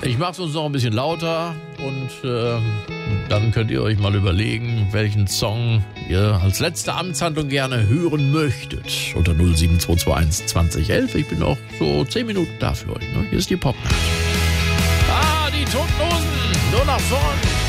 Ich mache es uns noch ein bisschen lauter und dann könnt ihr euch mal überlegen, welchen Song ihr als letzte Amtshandlung gerne hören möchtet. Unter 07221 2011. Ich bin noch so 10 Minuten da für euch. Ne? Hier ist die Popnacht. Die Toten Hosen, nur nach vorn.